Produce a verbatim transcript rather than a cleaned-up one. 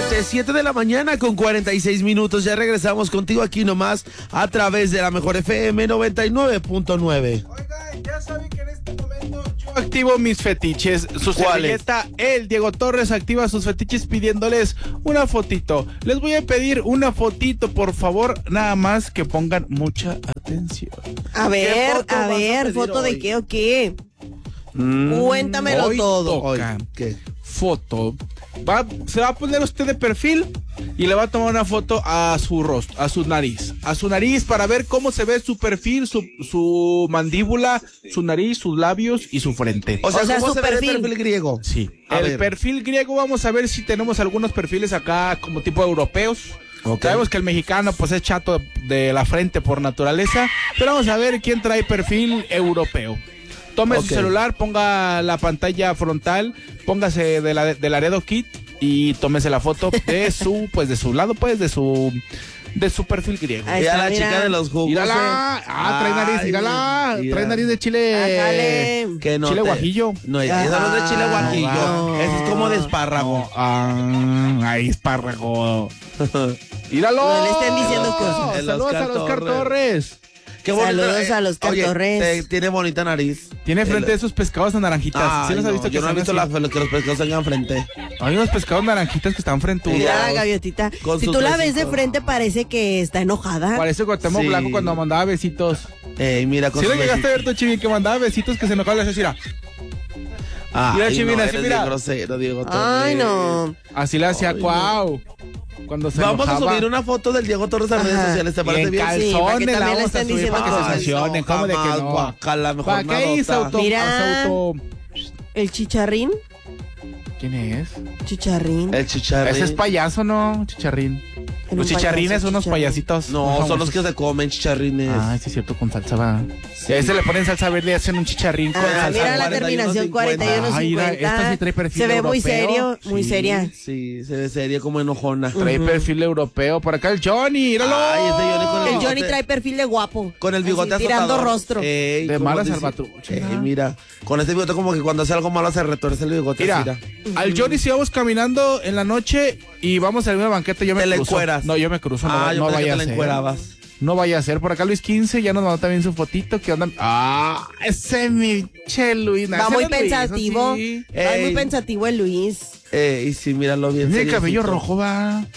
Siete, siete de la mañana con cuarenta y seis minutos. Ya regresamos contigo aquí nomás a través de la mejor F M noventa y nueve punto nueve. Oigan, ya saben que en este momento yo activo mis fetiches. Su servilleta, el Diego Torres, activa sus fetiches pidiéndoles una fotito. Les voy a pedir una fotito, por favor, nada más que pongan mucha atención. A ver, foto a vas a ver, pedir ¿foto de hoy? qué o qué? Mm, Cuéntamelo hoy todo. toca. Hoy, ¿qué? Foto. Va, se va a poner usted de perfil y le va a tomar una foto a su rostro, a su nariz, a su nariz para ver cómo se ve su perfil, su, su mandíbula, su nariz, sus labios y su frente. O sea, O sea, ¿cómo su se ve el perfil. perfil griego? Sí. A El ver. perfil griego, vamos a ver si tenemos algunos perfiles acá como tipo europeos. Ok. Sabemos que el mexicano pues es chato de la frente por naturaleza, pero vamos a ver quién trae perfil europeo. Tome Ok. su celular, ponga la pantalla frontal, póngase de la, de Laredo Kit y tómese la foto de su, pues de su lado, pues de su, de su perfil griego. Ahí Mira está, la mira. chica de los jugos. Mírala, eh. ah, trae nariz, Ay, mírala, mira. trae nariz de chile, Ájale. Que no chile te- guajillo. No, esa no es de chile guajillo. no. Ese es como de espárrago. Ah, ahí espárrago. Míralo. No le estén diciendo cosas. El Saludos Oscar a Oscar Torres. Torres. Qué bonito, Saludos a los oye, Torres. te- tiene bonita nariz. Tiene frente de El- esos pescados naranjitas. Ay, ¿Sí los has no, visto que yo no he están visto así? la- que los pescados tengan frente. Hay unos pescados naranjitas que están frentudos. Mira, gaviotita. Con Si sus tú la ves de besitos. frente, parece que está enojada. Parece Cuauhtémoc Sí. Blanco cuando mandaba besitos. Ey, mira, con ¿Sí lo sus llegaste a ver besitos. tú, Chivi, que mandaba besitos que se enojaba y le hacía así, Ay, Mira, no, Chivina, así, eres mira. bien grosero, Diego Torres. Ay, no. así le hacía Ay, no. cuau. Cuando se Vamos a enojaba. subir una foto del Diego Torres a redes Ajá. sociales, ¿te Y parece en bien? Sí, para que calzones también la le vamos a estén subir diciendo para que se cosas. sancionen. ¿Cómo de que jamás, no? guacala, mejor ¿Para qué hizo nota. auto? Mira. auto- El chicharrín. ¿Quién es? Chicharrín. El chicharrín. Ese es payaso, ¿no? Chicharrín. Era Los un chicharrines payaso, son unos chicharrín. payasitos. No, muy son los famosos. que se comen chicharrines. Ah, sí es cierto, con salsa va. Y a ese le ponen salsa verde y hacen un chicharrín con Ah, salsa mira la cuarenta y uno terminación cuarenta y uno Ay, mira, cincuenta. esta sí trae perfil Se ve muy europeo. serio, muy Sí. seria. Sí, se ve seria como enojona. Trae perfil europeo. Por acá el Johnny, míralo. Ay, ese Johnny con El bigote. Johnny trae perfil de guapo. Con el bigote Así, tirando azotador. rostro. Ey, De ¿cómo mala dice? salvatrucha. Ey, mira, con ese bigote como que cuando hace algo malo se retuerce el bigote. Mira, Mira. al Johnny si vamos caminando en la noche y vamos a alguna banqueta, yo me Te le cruzo. encueras. No, yo me cruzo, no, Ah, yo no pensé que vaya te a la ser. encuerabas. No vaya a ser. Por acá Luis quince ya nos mandó también su fotito. Que onda? Ah, ese mi che Luis. Va Ese muy era Luis, pensativo. eso sí. Va muy Ey. pensativo el Luis. Eh, y sí, míralo bien. Tiene el cabello seriecito. rojo, va.